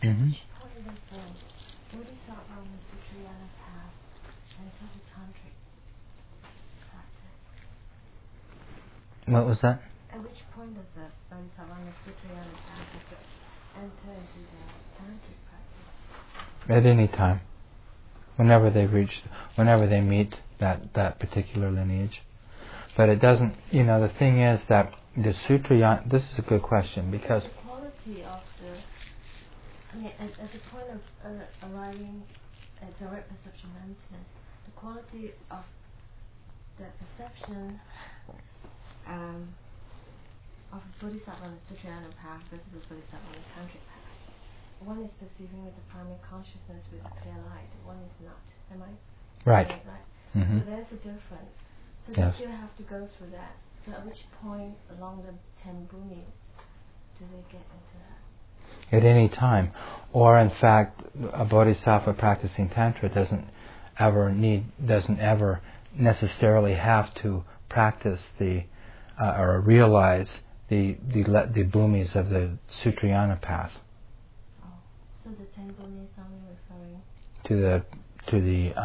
Mm-hmm. Which point of the Bodhisattva on the Sutrayana path enter the tantric practice? What was that? At which point does the Bodhisattva on the Sutrayana path have to enter into the tantric practice? At any time. Whenever they meet that particular lineage. But it doesn't, the thing is that the Sutrayana, this is a good question, because the quality of at the point of arriving at direct perception emptiness, the quality of the perception of Bodhisattva on the Sutrayana path versus the Bodhisattva on the tantric path. One is perceiving with the primary consciousness with a clear light, one is not. Am I? Right. Right. Mm-hmm. So there's a difference. So yes. they still have to go through that. So at which point along the 10 bhumi do they get into that? At any time. Or in fact, a bodhisattva practicing Tantra doesn't ever necessarily have to practice or realize the bhumis of the Sutrayana path. So the 10 bhumi is only referring to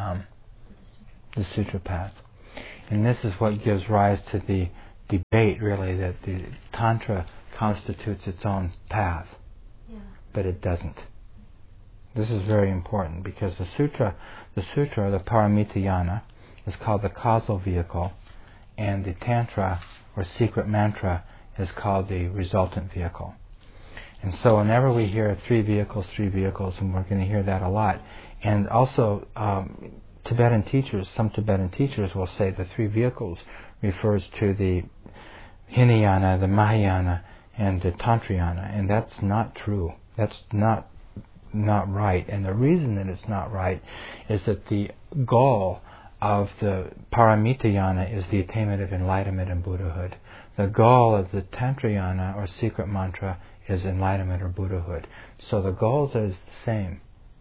the sutra path. And this is what gives rise to the debate, really, that the Tantra constitutes its own path. Yeah. But it doesn't. This is very important because the sutra, the Paramitayana, is called the causal vehicle, and the Tantra, or secret mantra, is called the resultant vehicle. And so whenever we hear three vehicles, and we're going to hear that a lot, and also some Tibetan teachers will say the three vehicles refers to the Hinayana, the Mahayana, and the Tantrayana, and that's not true. That's not right. And the reason that it's not right is that the goal of the Paramitayana is the attainment of enlightenment and Buddhahood. The goal of the Tantrayana, or secret mantra, is enlightenment or Buddhahood. So the goals are the same.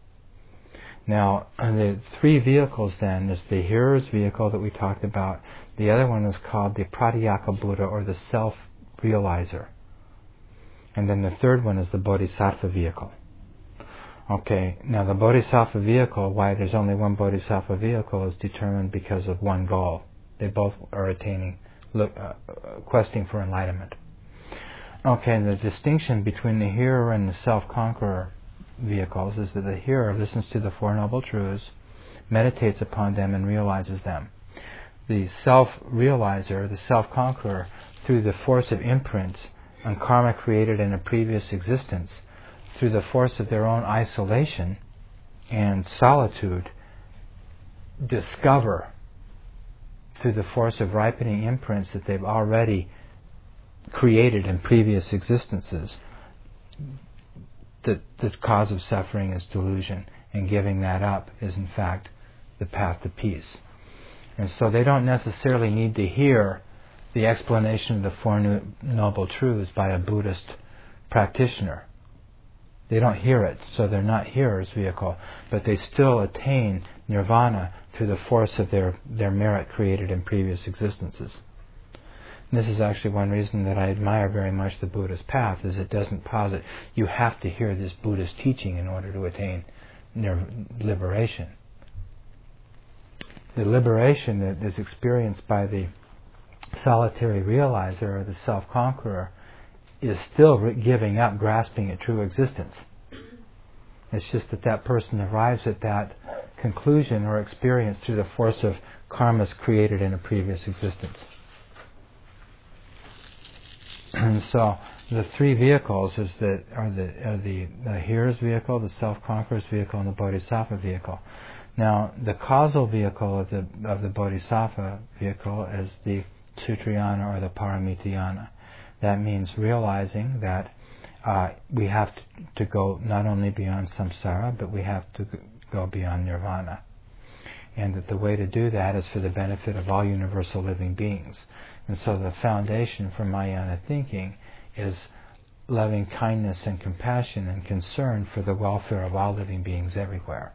Now, the three vehicles then is the hearer's vehicle that we talked about. The other one is called the Pratyeka Buddha, or the self-realizer. And then the third one is the Bodhisattva vehicle. Okay, now the Bodhisattva vehicle, why there's only one Bodhisattva vehicle, is determined because of one goal. They both are questing for enlightenment. Okay, and the distinction between the hearer and the self-conqueror vehicles is that the hearer listens to the Four Noble Truths, meditates upon them, and realizes them. The self-realizer, the self-conqueror, through the force of imprints on karma created in a previous existence, through the force of their own isolation and solitude, discover, through the force of ripening imprints that they've already created in previous existences, that the cause of suffering is delusion, and giving that up is in fact the path to peace. And so they don't necessarily need to hear the explanation of the Four Noble Truths by a Buddhist practitioner. They don't hear it, so they're not hearer's vehicle, but they still attain nirvana through the force of their merit created in previous existences. And this is actually one reason that I admire very much the Buddhist path, is it doesn't posit you have to hear this Buddhist teaching in order to attain liberation. The liberation that is experienced by the solitary realizer, or the self-conqueror, is still giving up grasping at true existence. It's just that person arrives at that conclusion or experience through the force of karmas created in a previous existence. And so the three vehicles are the hearer's vehicle, the self-conqueror's vehicle, and the bodhisattva vehicle. Now, the causal vehicle of the bodhisattva vehicle is the Sutrayana, or the Paramitayana. That means realizing that we have to go not only beyond samsara, but we have to go beyond nirvana. And that the way to do that is for the benefit of all universal living beings. And so the foundation for Mahayana thinking is loving kindness and compassion and concern for the welfare of all living beings everywhere.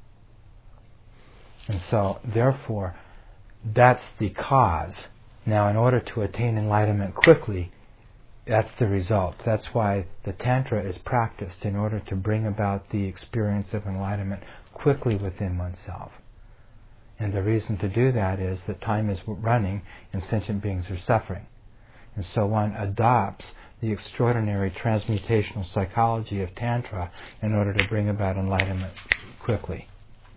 And so, therefore, that's the cause. Now, in order to attain enlightenment quickly, That's the result. That's why the Tantra is practiced in order to bring about the experience of enlightenment quickly within oneself. And the reason to do that is that time is running and sentient beings are suffering. And so one adopts the extraordinary transmutational psychology of Tantra in order to bring about enlightenment quickly.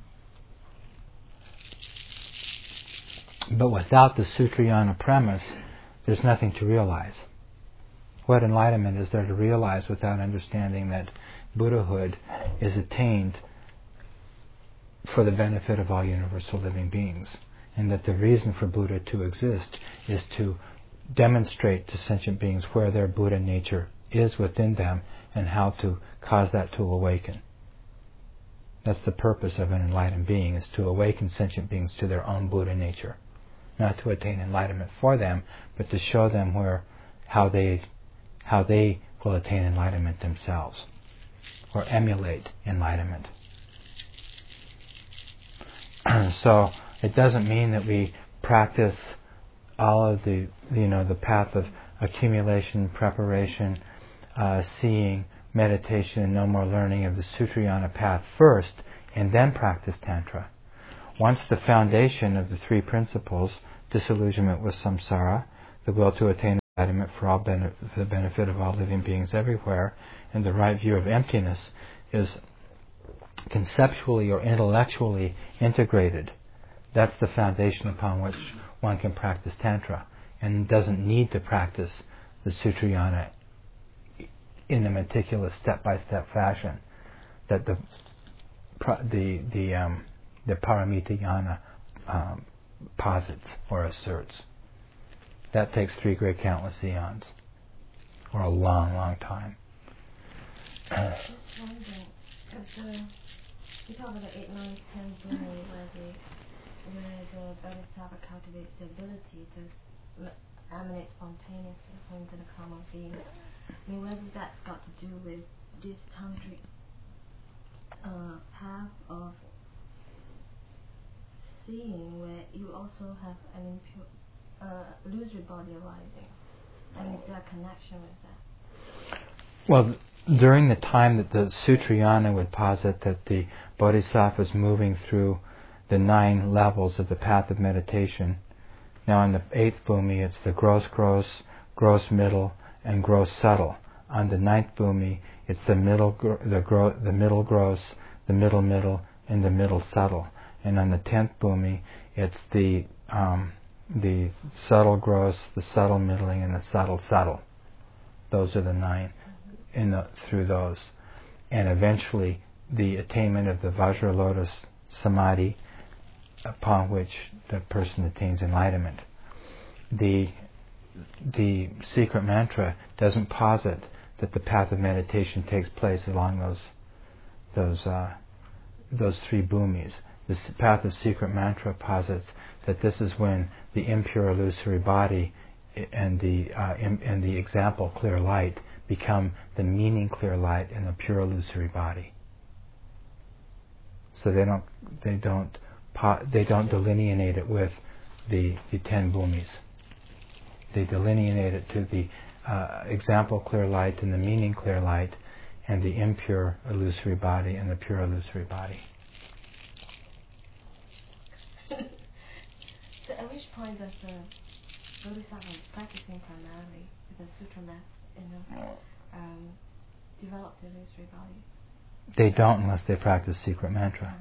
But without the Sutrayana premise, there's nothing to realize. What enlightenment is there to realize without understanding that Buddhahood is attained for the benefit of all universal living beings, and that the reason for Buddha to exist is to demonstrate to sentient beings where their Buddha nature is within them and how to cause that to awaken. That's the purpose of an enlightened being, is to awaken sentient beings to their own Buddha nature. Not to attain enlightenment for them, but to show them how they will attain enlightenment themselves, or emulate enlightenment. So it doesn't mean that we practice all of the path of accumulation, preparation, seeing, meditation, and no more learning of the Sutrayana path first, and then practice Tantra. Once the foundation of the three principles, disillusionment with samsara, the will to attain enlightenment for the benefit of all living beings everywhere, and the right view of emptiness is conceptually or intellectually integrated, that's the foundation upon which one can practice Tantra, and doesn't need to practice the Sutrayana in a meticulous step-by-step fashion that the Paramitayana posits or asserts. That takes 3 great countless eons, or a long, long time. Just wondering, because you talk about the 8, 9, 10 journey where the Bodhisattva cultivates the ability to emanate spontaneously according to the karma of being. I mean, whether that's got to do with this tantric path of seeing, where you also have an illusory body arising, and is there a connection with that? Well, during the time that the Sutrayana would posit that the Bodhisattva is moving through the 9 levels of the path of meditation, now in the 8th bhumi it's the gross, middle, and gross subtle. On the 9th bhumi it's the middle gross, the middle, and the middle subtle. And on the 10th bhumi it's the subtle gross, the subtle middling, and the subtle subtle. Those are the 9 through those. And eventually the attainment of the Vajra Lotus Samadhi, upon which the person attains enlightenment. The secret mantra doesn't posit that the path of meditation takes place along those 3 bhumis. The path of secret mantra posits that this is when the impure illusory body and the example clear light become the meaning clear light and the pure illusory body. So they don't delineate it with the 10 bhumis. They delineate it to the example clear light and the meaning clear light, and the impure illusory body and the pure illusory body. So at which point does the Bodhisattva practicing primarily with the sutra method, develop the illusory body? They don't unless they practice secret mantra.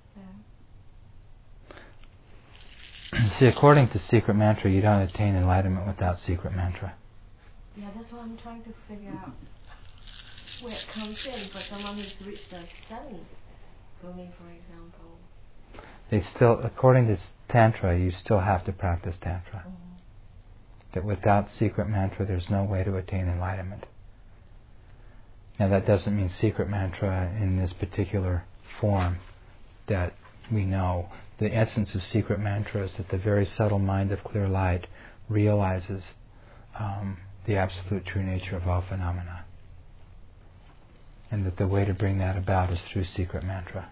See, according to secret mantra, you don't attain enlightenment without secret mantra. Yeah, that's what I'm trying to figure out where it comes in. For someone who's reached the 7th bhumi, for example, They still, according to Tantra, you still have to practice Tantra. Mm-hmm. That without secret mantra, there's no way to attain enlightenment. Now, that doesn't mean secret mantra in this particular form that we know. The essence of secret mantra is that the very subtle mind of clear light realizes the absolute true nature of all phenomena. And that the way to bring that about is through secret mantra.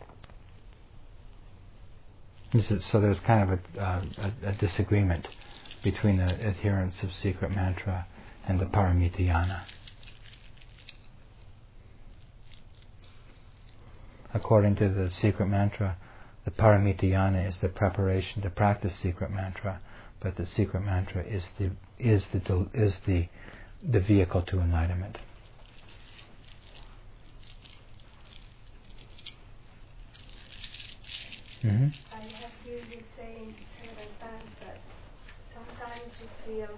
So there's kind of a disagreement between the adherents of secret mantra and the paramita yana. According to the secret mantra, the paramita yana is the preparation to practice secret mantra, but the secret mantra is the vehicle to enlightenment. Mm-hmm. I have heard you saying several times that sometimes we feel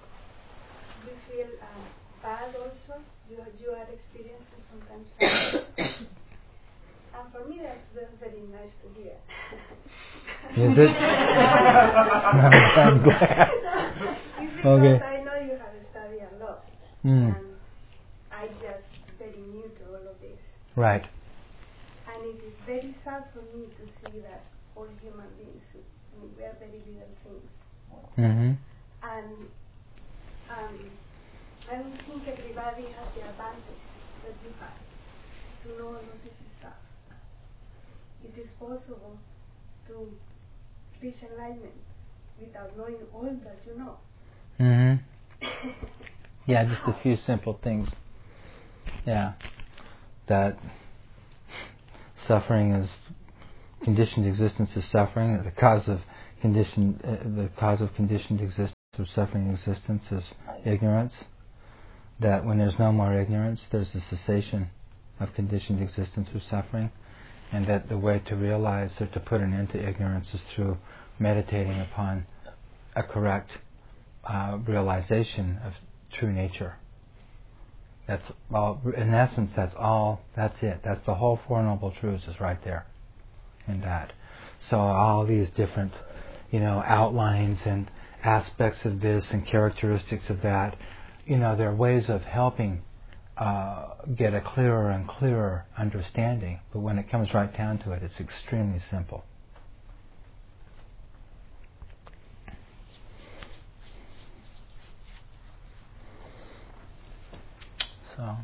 bad also. You are experiencing sometimes sadness. And for me that's very nice to hear. Is it? I'm glad. It's because Okay. I know you have studied a lot. Mm. And I just very new to all of this. Right. And it is very sad for me to see that all human beings, we are very little things. Mm-hmm. And I don't think everybody has the advantage that you have to know all of this stuff. It is possible to reach enlightenment without knowing all that you know. Mm-hmm. Yeah, just a few simple things. Yeah. That suffering is conditioned existence is suffering. The cause of conditioned existence or suffering existence is ignorance. That when there's no more ignorance, there's a cessation of conditioned existence or suffering, and that the way to realize or to put an end to ignorance is through meditating upon a correct realization of true nature. That's all. In essence, that's all. That's it. That's the whole Four Noble Truths is right there in that. So all these different, outlines and aspects of this and characteristics of that, they're ways of helping get a clearer and clearer understanding. But when it comes right down to it, it's extremely simple. So,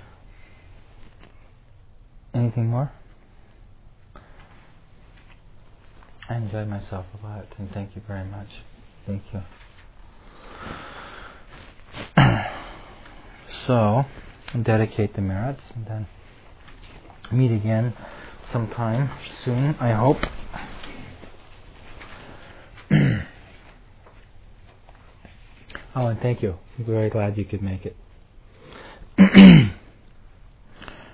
anything more? I enjoyed myself a lot, and thank you very much. Thank you. So, I'll dedicate the merits, and then meet again sometime soon, I hope. Oh, and thank you. I'm very glad you could make it.